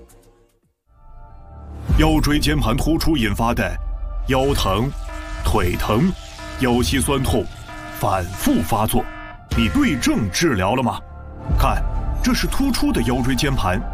腰椎间盘突出引发的腰疼、腿疼、腰膝酸痛反复发作，你对症治疗了吗？看，这是突出的腰椎间盘